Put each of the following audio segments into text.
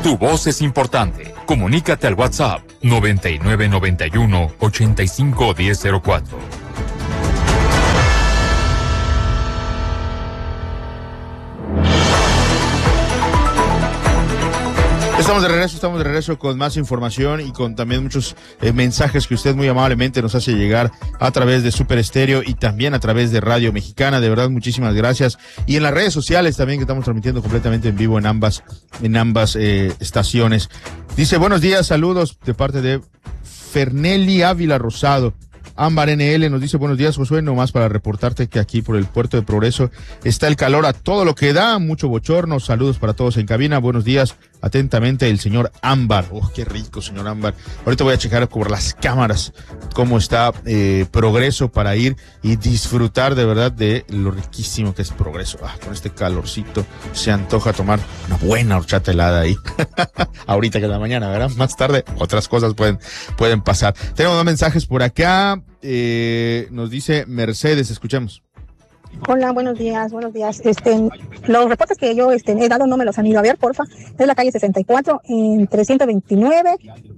Tu voz es importante. Comunícate al WhatsApp 9991-851004. Estamos de regreso con más información y con también muchos mensajes que usted muy amablemente nos hace llegar a través de Super Estéreo y también a través de Radio Mexicana. De verdad, muchísimas gracias. Y en las redes sociales también, que estamos transmitiendo completamente en vivo en ambas estaciones. Dice, buenos días, saludos de parte de Ferneli Ávila Rosado. Ámbar NL nos dice, buenos días, Josué, nomás para reportarte que aquí por el Puerto de Progreso está el calor a todo lo que da, mucho bochorno, saludos para todos en cabina, buenos días, atentamente el señor Ámbar. Oh, qué rico, señor Ámbar. Ahorita voy a checar por las cámaras cómo está Progreso para ir y disfrutar de verdad de lo riquísimo que es Progreso. Con este calorcito se antoja tomar una buena horchata helada ahí. Ahorita que es la mañana, ¿verdad? Más tarde otras cosas pueden pasar. Tenemos dos mensajes por acá. Nos dice Mercedes, escuchemos. Hola, buenos días. Los reportes que yo he dado no me los han ido a ver, porfa. Es la calle 64, entre 129,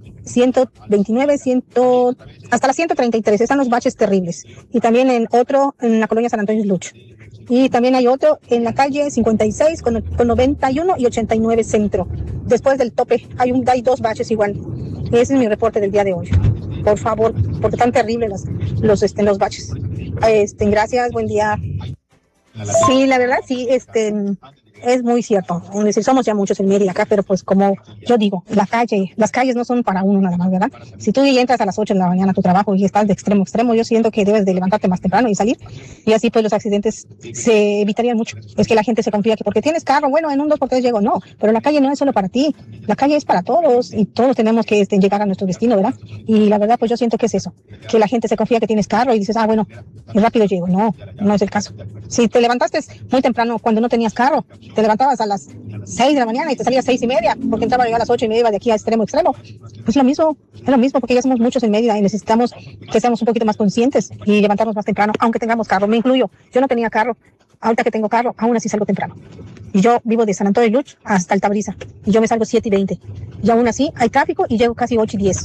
129, 100, hasta la 133. Están los baches terribles. Y también en la colonia San Antonio Luch. Y también hay otro en la calle 56 con 91 y 89 centro. Después del tope hay dos baches igual. Ese es mi reporte del día de hoy. Por favor, porque están terribles los baches. Gracias, buen día. Sí, la verdad, sí, es muy cierto. Es decir, somos ya muchos en Mérida acá, pero pues como yo digo, las calles no son para uno nada más, ¿verdad? Si tú entras a las 8 de la mañana a tu trabajo y estás de extremo a extremo, yo siento que debes de levantarte más temprano y salir, y así pues los accidentes se evitarían mucho. Es que la gente se confía que porque tienes carro, bueno, en un 2x3 llego, no, pero la calle no es solo para ti, la calle es para todos y todos tenemos que llegar a nuestro destino, ¿verdad? Y la verdad, pues yo siento que es eso, que la gente se confía que tienes carro y dices, bueno, rápido llego. No es el caso. Si te levantaste muy temprano cuando no tenías carro, te levantabas a las 6 de la mañana y te salías 6:30, porque entraba a las 8:30 de aquí a extremo, pues es lo mismo, porque ya somos muchos en Mérida y necesitamos que seamos un poquito más conscientes y levantarnos más temprano, aunque tengamos carro. Me incluyo, yo no tenía carro, ahorita que tengo carro, aún así salgo temprano. Y yo vivo de San Antonio de Luch hasta Altabrisa, y yo me salgo 7:20, y aún así hay tráfico y llego casi 8:10.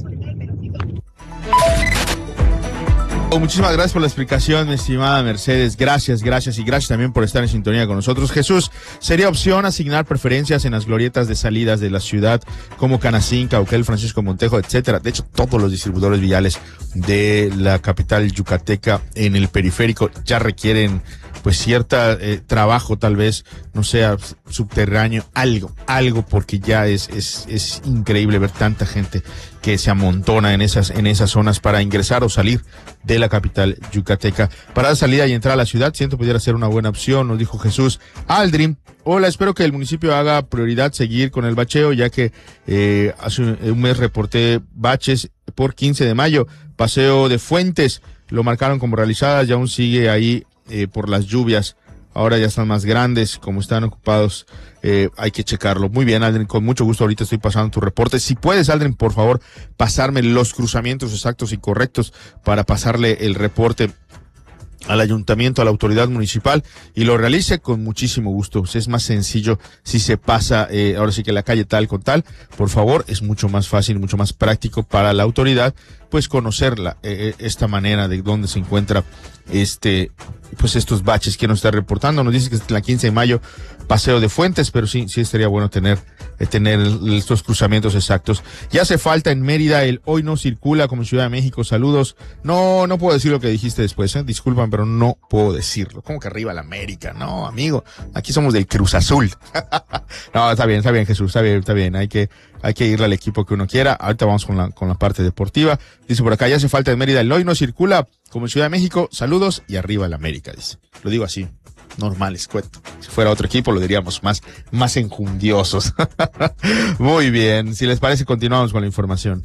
Muchísimas gracias por la explicación, mi estimada Mercedes. Gracias y gracias también por estar en sintonía con nosotros. Jesús, ¿sería opción asignar preferencias en las glorietas de salidas de la ciudad como Canacín, Cauquel, Francisco Montejo, etcétera? De hecho, todos los distribuidores viales de la capital yucateca en el periférico ya requieren pues cierta trabajo, tal vez, no sea subterráneo, algo, porque ya es increíble ver tanta gente que se amontona en esas zonas para ingresar o salir de la capital yucateca. Para dar salida y entrar a la ciudad, siento pudiera ser una buena opción, nos dijo Jesús. Aldrin, hola, espero que el municipio haga prioridad seguir con el bacheo, ya que hace un mes reporté baches por 15 de mayo, Paseo de Fuentes, lo marcaron como realizadas y aún sigue ahí por las lluvias. Ahora ya están más grandes, como están ocupados, hay que checarlo. Muy bien, Aldrin, con mucho gusto ahorita estoy pasando tu reporte. Si puedes, Aldrin, por favor, pasarme los cruzamientos exactos y correctos para pasarle el reporte al ayuntamiento, a la autoridad municipal, y lo realice con muchísimo gusto. Es más sencillo si se pasa, ahora sí que la calle tal con tal, por favor, es mucho más fácil, mucho más práctico para la autoridad, pues conocerla, esta manera de dónde se encuentra pues estos baches que nos está reportando. Nos dice que es la 15 de mayo, Paseo de Fuentes, pero sí estaría bueno tener estos cruzamientos exactos. Ya hace falta en Mérida el hoy no circula como Ciudad de México. Saludos. No puedo decir lo que dijiste después, disculpan, pero no puedo decirlo. ¿Cómo que arriba la América? No, amigo, aquí somos del Cruz Azul. No, está bien, Jesús, está bien. Hay que irle al equipo que uno quiera. Ahorita vamos con la parte deportiva. Dice por acá, ya hace falta en Mérida el hoy no circula como Ciudad de México. Saludos y arriba la América, dice. Lo digo así, normal, escueto. Si fuera otro equipo lo diríamos más enjundiosos. Muy bien, si les parece continuamos con la información.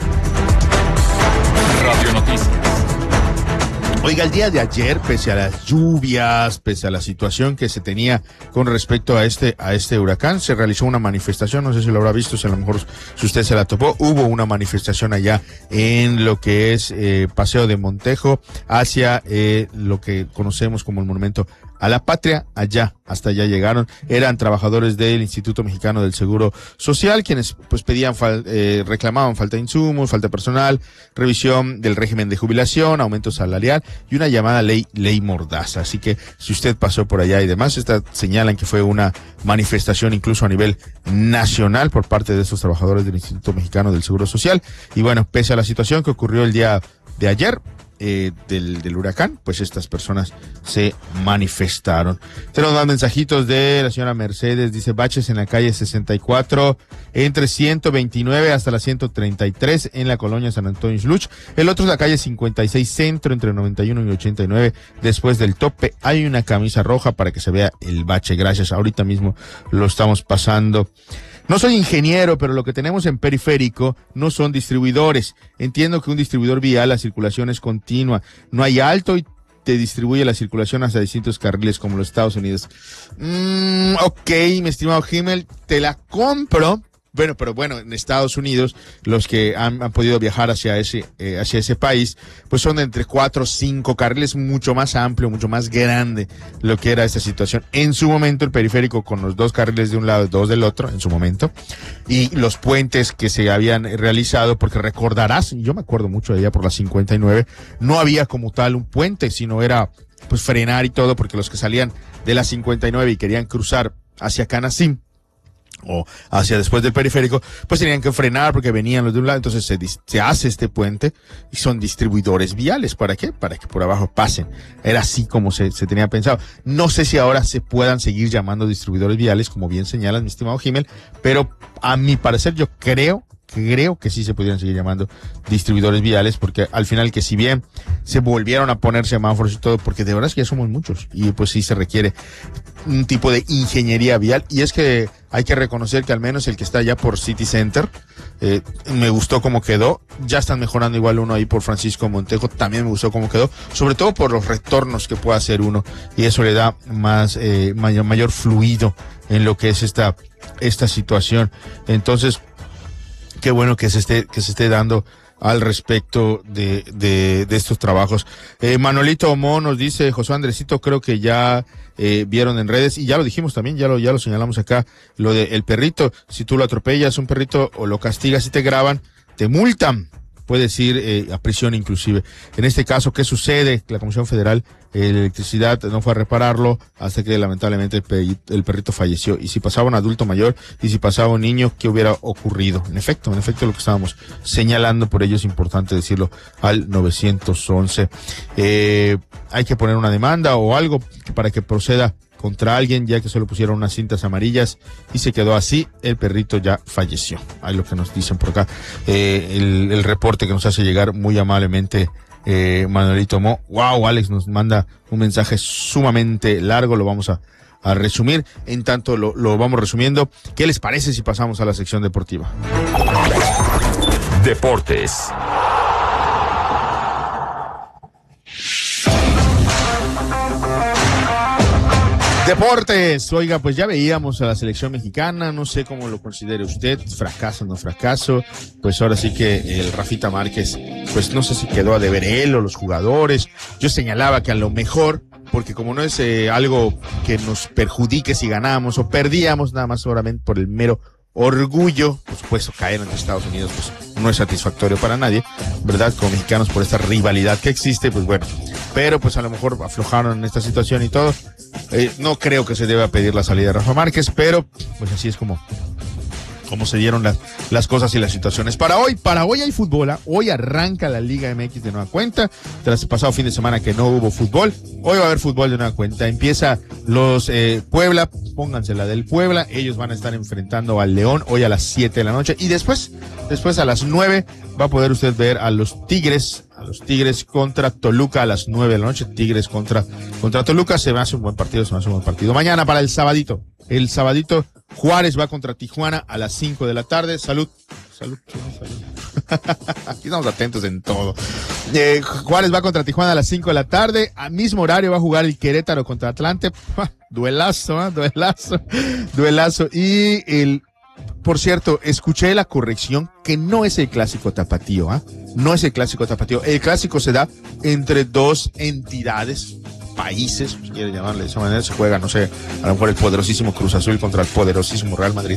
Radio Noticias. Oiga, el día de ayer, pese a las lluvias, pese a la situación que se tenía con respecto a este huracán, se realizó una manifestación, no sé si lo habrá visto, si a lo mejor si usted se la topó, hubo una manifestación allá en lo que es Paseo de Montejo, hacia lo que conocemos como el monumento a la patria, hasta allá llegaron. Eran trabajadores del Instituto Mexicano del Seguro Social, quienes pues pedían, reclamaban falta de insumos, falta de personal, revisión del régimen de jubilación, aumento salarial y una llamada ley Mordaza. Así que si usted pasó por allá y demás, señalan que fue una manifestación incluso a nivel nacional por parte de estos trabajadores del Instituto Mexicano del Seguro Social. Y bueno, pese a la situación que ocurrió el día de ayer, del huracán, pues estas personas se manifestaron. Tenemos más mensajitos de la señora Mercedes, dice: baches en la calle 64 entre 129 hasta la 133 en la colonia San Antonio Isluch. El otro es la calle 56 Centro entre 91 y 89 después del tope. Hay una camisa roja para que se vea el bache. Gracias, ahorita mismo lo estamos pasando. No soy ingeniero, pero lo que tenemos en Periférico no son distribuidores. Entiendo que un distribuidor vial, la circulación es continua. No hay alto y te distribuye la circulación hacia distintos carriles como los Estados Unidos. Ok, mi estimado Himmel, te la compro. Bueno, pero bueno, en Estados Unidos, los que han podido viajar hacia ese país, pues son de entre 4 o 5 carriles, mucho más amplio, mucho más grande lo que era esta situación. En su momento, el periférico con los 2 carriles de un lado y 2 del otro, en su momento, y los puentes que se habían realizado, porque recordarás, yo me acuerdo mucho de allá por la 59, no había como tal un puente, sino era pues frenar y todo, porque los que salían de la 59 y querían cruzar hacia Canacín, o hacia después del periférico, pues tenían que frenar porque venían los de un lado. Entonces se hace este puente y son distribuidores viales. ¿Para qué? Para que por abajo pasen. Era así como se tenía pensado. No sé si ahora se puedan seguir llamando distribuidores viales, como bien señalas, mi estimado Himmel, pero a mi parecer yo creo que sí se pudieran seguir llamando distribuidores viales, porque al final, que si bien se volvieron a poner semáforos y todo, porque de verdad es que ya somos muchos y pues sí se requiere un tipo de ingeniería vial. Y es que hay que reconocer que al menos el que está allá por City Center, me gustó cómo quedó. Ya están mejorando igual uno ahí por Francisco Montejo, también me gustó cómo quedó, sobre todo por los retornos que puede hacer uno, y eso le da más mayor fluido en lo que es esta situación. Entonces, qué bueno que se esté dando al respecto de estos trabajos. Manolito Mo nos dice: José Andresito, creo que ya vieron en redes, y ya lo dijimos también, ya lo señalamos acá, lo de el perrito. Si tú lo atropellas, un perrito, o lo castigas y te graban, te multan. Puedes ir a prisión inclusive. En este caso, ¿qué sucede? La Comisión Federal de Electricidad no fue a repararlo hasta que lamentablemente el perrito falleció. Y si pasaba un adulto mayor y si pasaba un niño, ¿qué hubiera ocurrido? En efecto, lo que estábamos señalando, por ello es importante decirlo al 911. Hay que poner una demanda o algo para que proceda contra alguien, ya que solo pusieron unas cintas amarillas y se quedó así. El perrito ya falleció. Ahí lo que nos dicen por acá. El reporte que nos hace llegar muy amablemente Manuelito Mo. Wow, Alex nos manda un mensaje sumamente largo, lo vamos a resumir. En tanto lo vamos resumiendo, ¿qué les parece si pasamos a la sección deportiva? Deportes. Deportes, oiga, pues ya veíamos a la selección mexicana, no sé cómo lo considere usted, fracaso o no fracaso, pues ahora sí que el Rafita Márquez, pues no sé si quedó a deber él o los jugadores. Yo señalaba que a lo mejor, porque como no es algo que nos perjudique si ganamos o perdíamos, nada más solamente por el mero orgullo, por supuesto, caer en Estados Unidos pues no es satisfactorio para nadie, ¿verdad? Como mexicanos, por esta rivalidad que existe, pues bueno, pero pues a lo mejor aflojaron en esta situación y todo. No creo que se deba pedir la salida de Rafa Márquez, pero pues así es como se dieron las cosas y las situaciones. Para hoy hay fútbol, ¿eh? Hoy arranca la Liga MX de nueva cuenta, tras el pasado fin de semana que no hubo fútbol. Hoy va a haber fútbol de nueva cuenta. Empieza los Puebla, pónganse la del Puebla, ellos van a estar enfrentando al León hoy a las 7 de la noche, y después a las 9 va a poder usted ver a los Tigres contra Toluca a las 9 de la noche. Tigres contra Toluca. Se me hace un buen partido. Mañana para el sabadito. Juárez va contra Tijuana a las 5 de la tarde. Salud. Aquí estamos atentos en todo. Juárez va contra Tijuana a las 5 de la tarde. Al mismo horario va a jugar el Querétaro contra Atlante. Duelazo. Y por cierto, escuché la corrección que no es el clásico tapatío, ¿ah? No es el clásico tapatío. El clásico se da entre dos entidades países, si quiere llamarle de esa manera, se juega, no sé, a lo mejor el poderosísimo Cruz Azul contra el poderosísimo Real Madrid.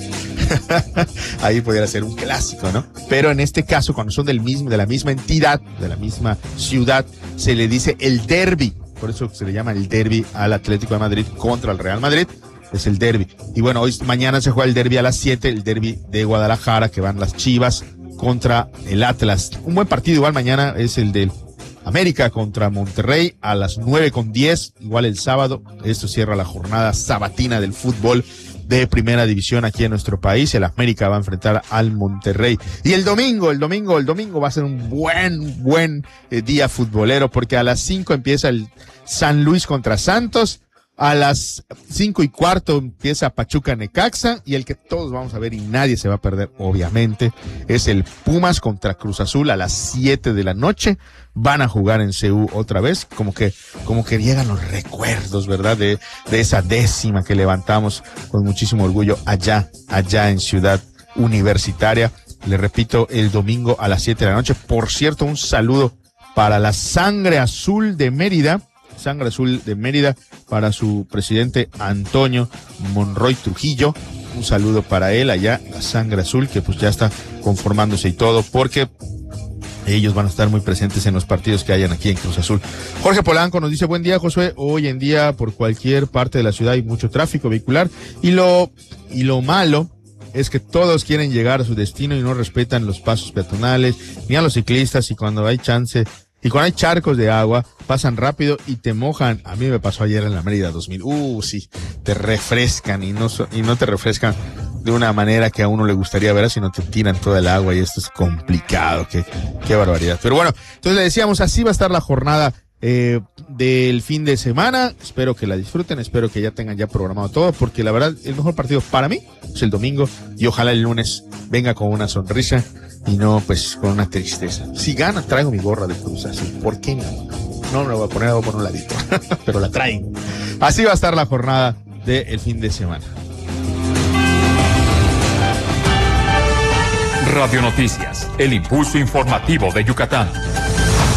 Ahí pudiera ser un clásico, ¿no? Pero en este caso, cuando son de la misma entidad, de la misma ciudad, se le dice el derbi. Por eso se le llama el derbi al Atlético de Madrid contra el Real Madrid. Es el derbi. Y bueno, mañana se juega el derbi a las 7, el derbi de Guadalajara, que van las Chivas contra el Atlas. Un buen partido igual mañana es el del América contra Monterrey a las 9:10, igual el sábado. Esto cierra la jornada sabatina del fútbol de primera división aquí en nuestro país. El América va a enfrentar al Monterrey. Y el domingo va a ser un buen día futbolero, porque a las 5 empieza el San Luis contra Santos. A las 5:15 empieza Pachuca Necaxa, y el que todos vamos a ver y nadie se va a perder, obviamente, es el Pumas contra Cruz Azul a las 7 de la noche. Van a jugar en CU otra vez, como que llegan los recuerdos, ¿verdad? De esa décima que levantamos con muchísimo orgullo allá en Ciudad Universitaria. Le repito, el domingo a las 7 de la noche. Por cierto, un saludo para la Sangre Azul de Mérida. Sangre Azul de Mérida, para su presidente Antonio Monroy Trujillo. Un saludo para él allá, la Sangre Azul, que pues ya está conformándose y todo, porque ellos van a estar muy presentes en los partidos que hayan aquí en Cruz Azul. Jorge Polanco nos dice: buen día, Josué. Hoy en día por cualquier parte de la ciudad hay mucho tráfico vehicular, y lo malo es que todos quieren llegar a su destino y no respetan los pasos peatonales ni a los ciclistas, y cuando hay charcos de agua, pasan rápido y te mojan. A mí me pasó ayer en la Mérida 2000. Sí, te refrescan y no te refrescan de una manera que a uno le gustaría ver, sino te tiran toda el agua, y esto es complicado. Qué barbaridad. Pero bueno, entonces le decíamos, así va a estar la jornada del fin de semana. Espero que la disfruten, espero que ya tengan ya programado todo, porque la verdad el mejor partido para mí es el domingo, y ojalá el lunes venga con una sonrisa y no pues con una tristeza. Si gana, traigo mi gorra de Cruz Azul. ¿Por qué no? No me la voy a poner, un ladito, pero la traigo. Así va a estar la jornada del fin de semana. Radio Noticias, el impulso informativo de Yucatán.